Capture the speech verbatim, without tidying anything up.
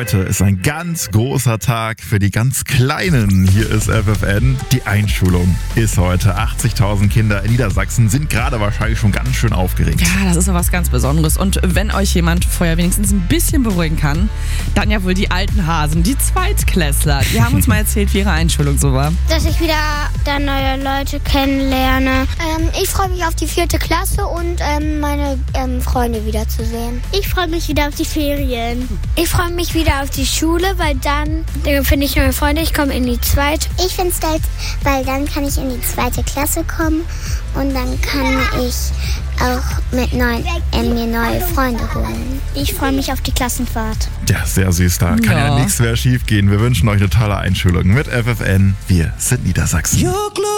Heute ist ein ganz großer Tag für die ganz Kleinen. Hier ist F F N. Die Einschulung ist heute. achtzigtausend Kinder in Niedersachsen sind gerade wahrscheinlich schon ganz schön aufgeregt. Ja, das ist so was ganz Besonderes. Und wenn euch jemand vorher wenigstens ein bisschen beruhigen kann, dann ja wohl die alten Hasen, die Zweitklässler. Die haben uns mal erzählt, wie ihre Einschulung so war. Dass ich wieder dann neue Leute kennenlerne. Ähm, ich freue mich auf die vierte Klasse und ähm, meine ähm, Freunde wiederzusehen. Ich freue mich wieder auf die Ferien. Ich freue mich wieder auf die Schule, weil dann äh, finde ich neue Freunde. Ich komme in die zweite. Ich finde es geil, weil dann kann ich in die zweite Klasse kommen und dann kann ich auch mit neuen, äh, mir neue Freunde holen. Ich freue mich auf die Klassenfahrt. Ja, sehr süß. Da kann ja, Ja. nichts mehr schief gehen. Wir wünschen euch eine tolle Einschulung mit F F N. Wir sind Niedersachsen.